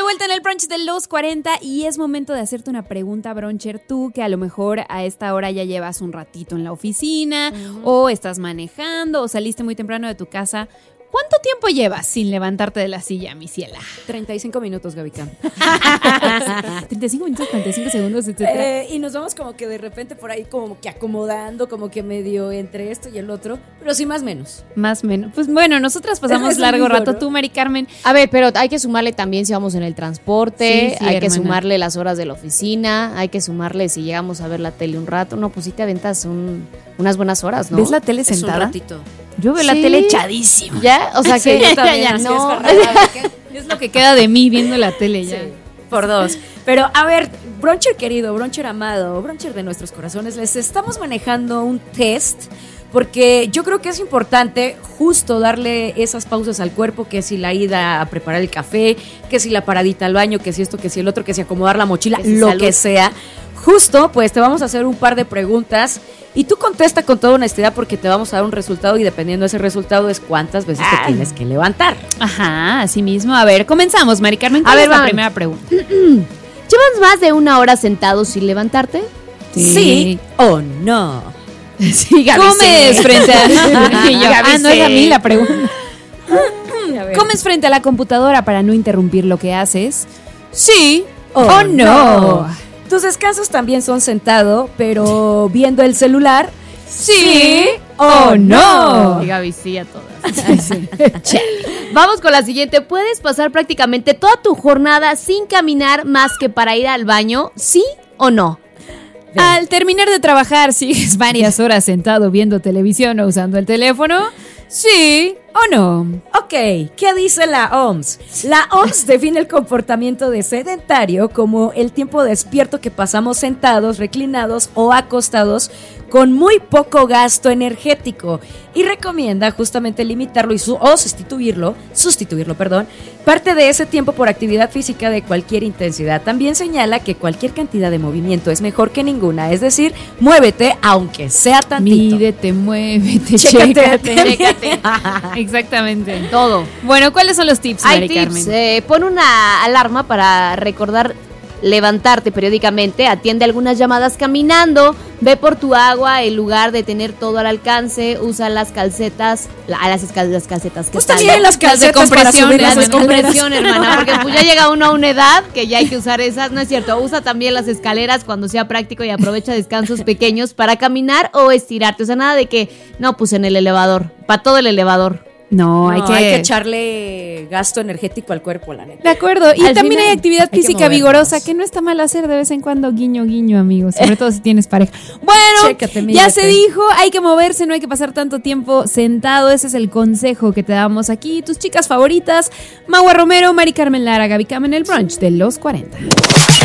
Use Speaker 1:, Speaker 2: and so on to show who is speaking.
Speaker 1: vuelta en el brunch de los 40 y es momento de hacerte una pregunta, bruncher. Tú que a lo mejor a esta hora ya llevas un ratito en la oficina o estás manejando o saliste muy temprano de tu casa. ¿Cuánto tiempo llevas sin levantarte de la silla, mi ciela?
Speaker 2: 35 minutos, Gabica.
Speaker 1: 35 minutos, 45 segundos, etc.
Speaker 2: Y nos vamos como que de repente por ahí como que acomodando, como que medio entre esto y el otro, pero sí más o menos.
Speaker 1: Más o menos. Pues bueno, nosotras pasamos
Speaker 2: Es
Speaker 1: largo
Speaker 2: amigo,
Speaker 1: rato.
Speaker 2: ¿no?
Speaker 1: Tú, Mari Carmen.
Speaker 3: A ver, pero hay que sumarle también si vamos en el transporte,
Speaker 1: Sí,
Speaker 3: hay que
Speaker 1: hermana.
Speaker 3: sumarle las horas de la oficina, hay que sumarle si llegamos a ver la tele un rato. No, pues sí te aventas unas buenas horas, ¿no?
Speaker 1: ¿Ves la tele
Speaker 2: Es un
Speaker 1: sentada?
Speaker 2: ratito.
Speaker 1: Yo veo la
Speaker 3: Sí.
Speaker 1: tele echadísima.
Speaker 3: ¿Ya? O sea que
Speaker 2: Sí, yo también,
Speaker 3: ya
Speaker 2: así
Speaker 3: no.
Speaker 2: desparramada,
Speaker 1: Es lo que queda de mí viendo la tele ya.
Speaker 2: Sí, por dos. Pero a ver, bruncher querido, bruncher amado, bruncher de nuestros corazones, les estamos manejando un test porque yo creo que es importante justo darle esas pausas al cuerpo, que si la ida a preparar el café, que si la paradita al baño, que si esto, que si el otro, que si acomodar la mochila,
Speaker 3: Que si
Speaker 2: lo
Speaker 3: salud.
Speaker 2: que sea. Justo, pues te vamos a hacer un par de preguntas y tú contesta con toda honestidad porque te vamos a dar un resultado y dependiendo de ese resultado es cuántas veces te tienes que levantar.
Speaker 1: Ajá, así mismo. A ver, comenzamos, Mari Carmen.
Speaker 3: A
Speaker 1: ¿Cuál
Speaker 3: ver,
Speaker 1: es la
Speaker 3: vamos.
Speaker 1: primera pregunta?
Speaker 3: ¿Llevas más de una hora sentado sin levantarte?
Speaker 2: ¿Sí o no?
Speaker 3: Sí, Gaby.
Speaker 1: ¿Comes frente a...? Y yo,
Speaker 3: Gaby,
Speaker 1: no es a
Speaker 3: sí.
Speaker 1: mí la pregunta.
Speaker 2: A ver.
Speaker 1: ¿Comes frente a la computadora para no interrumpir lo que haces? Sí
Speaker 2: o
Speaker 1: o no.
Speaker 2: Tus descansos también son sentado, pero viendo el celular.
Speaker 1: Sí o no.
Speaker 3: Y Gaby, sí a todas. Vamos con la siguiente. ¿Puedes pasar prácticamente toda tu jornada sin caminar más que para ir al baño? ¿Sí o no?
Speaker 1: Al terminar de trabajar, ¿sigues varias horas sentado viendo televisión o usando el teléfono? Sí o no.
Speaker 2: Ok, ¿qué dice la OMS? La OMS define el comportamiento de sedentario como el tiempo despierto que pasamos sentados, reclinados o acostados con muy poco gasto energético y recomienda justamente limitarlo o sustituirlo, parte de ese tiempo por actividad física de cualquier intensidad. También señala que cualquier cantidad de movimiento es mejor que ninguna, es decir, muévete aunque sea tantito.
Speaker 1: Mídete, muévete,
Speaker 2: Chécate.
Speaker 1: chécate. Exactamente.
Speaker 3: Todo.
Speaker 1: Bueno, ¿cuáles son los tips,
Speaker 3: Hay
Speaker 1: Mari
Speaker 3: tips.
Speaker 1: Carmen?
Speaker 3: Pon una alarma para recordar levantarte periódicamente, atiende algunas llamadas caminando, ve por tu agua en lugar de tener todo al alcance, usa las calcetas, las calcetas que
Speaker 2: Pues
Speaker 3: están.
Speaker 2: también las calcetas para
Speaker 1: compresión,
Speaker 2: subir
Speaker 1: las
Speaker 2: las
Speaker 3: Las de
Speaker 2: escaleras.
Speaker 3: compresión, hermana, porque pues ya llega uno a una edad que ya hay que usar esas, no es cierto, usa también las escaleras cuando sea práctico y aprovecha descansos pequeños para caminar o estirarte, o sea, nada de que, no, pues en el elevador, para todo el elevador.
Speaker 1: No,
Speaker 2: No,
Speaker 1: hay que
Speaker 2: echarle gasto energético al cuerpo, la neta.
Speaker 1: De acuerdo, y
Speaker 3: Al
Speaker 1: también
Speaker 3: final
Speaker 1: hay actividad
Speaker 2: hay que
Speaker 1: física
Speaker 2: movernos.
Speaker 1: vigorosa que no está mal hacer de vez en cuando, guiño, guiño, amigos, sobre todo si tienes pareja. Bueno,
Speaker 2: Chécate,
Speaker 1: ya
Speaker 2: mídete.
Speaker 1: se dijo, hay que moverse, no hay que pasar tanto tiempo sentado, ese es el consejo que te damos aquí. Tus chicas favoritas, Maua Romero, Mari Carmen Lara, Gaby Cam en el brunch de los 40.